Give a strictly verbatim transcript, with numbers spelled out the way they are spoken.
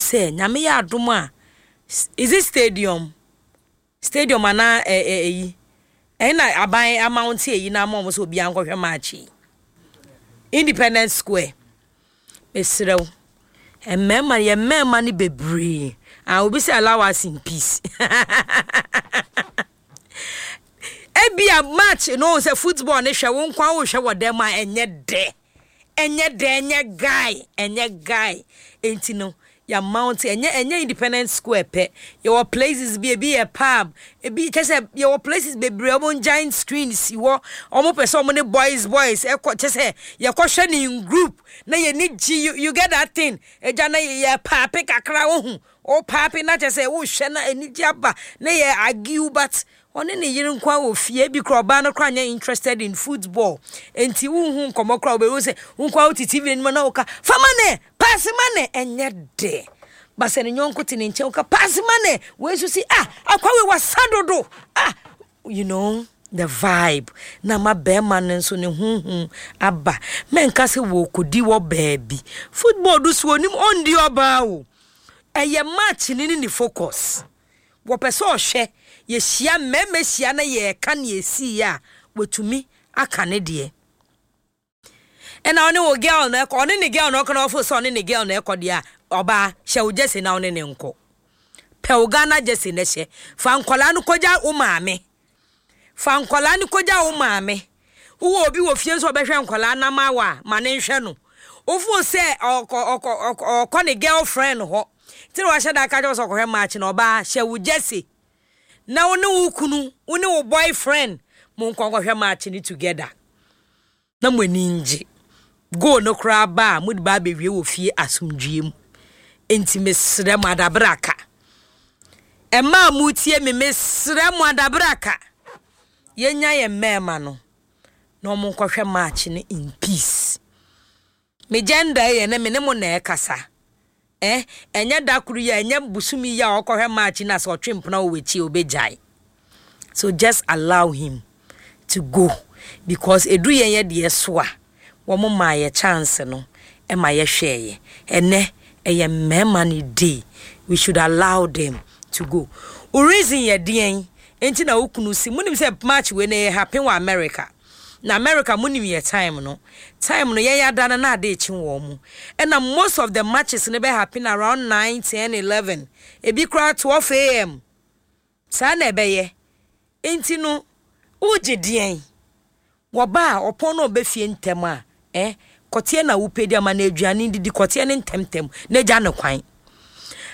say nyame ya adom a is it stadium stadium ana eh eh eh na aban amount e na ma mo so obi ankwohwe match Independence Square esrew emema ye mema ni bebre ah obi say allow us in peace ebia match no say football ne hwe won kwa wo hwe wo dem a enye de enye de enye guy enye guy enti no ya mount enye enye Independence Square pe your places be be a pub e be chese your places be bre omo giant screens wo omo person omo ne boys boys e ko chese ye ko hwe ni in group na ye ni you, you get that thing e ja na ye papi kakra wo hu o papi na chese wo hwe na eni aba na ye argue but one ne yire nkwa wo fie bi kroba no kra nya interested in football enti wo hu nkomo kra wo say nkwa wo T V ni na wo ka famane pass mane enye de base ne nyonko ti ne nche wo ka pass mane we so si ah akwa we wasadodo ah you know the vibe na ma be man nso ne hunhun aba menka se wo kodi wo baabi football do so onim ondi oba o eye match ni ni focus wo pese o hwe ye hia meme hia na ye ka na esi ya wotumi aka ne de ena oni wo girl na ko oni ni girl na ko na ofo so oni ni girl na ko dia oba hye wo jese na oni ni nko pe wo Ghana jese na hye fa nkola no koja wo maame fa nkola no koja wo maame wo obi wo fie so behwe nkola na mawa ma ne hwe no ofo se okọ ni girlfriend ho ti wa hye da ka jo so ko hwe match na oba hye wo jese na woni wo kunu woni wo boyfriend mo nkonko hwe match ni together na mo ninji go no kra ba mo di ba bewie wo fie asomdwiem enti mesre mo adabraka e ma mu tie me mesre mo adabraka yenya ye mema no na mo nko hwe match ni in peace me gender ye na me ne mo na ekasa eh enya dakuru ya enya busumi ya okohwe match na so twempna wo wechi obejai so just allow him to go because edu yen ye de so a wo mo ma ye chance no e ma ye hweye ene eye mema ni day we should allow them to go o reason ye den enti na okunu si munim se match we na happen wa America na America munim ye time no time no ye yada na ade echi wo mu and most of the matches ne be happen around nine, ten, eleven e bi kra twelve a m sa na be ye enti no ugedien wo ba opon no be fie ntem a eh kotie na wo pedi ama na aduane didi kotie ne ntemtem na gya ne kwan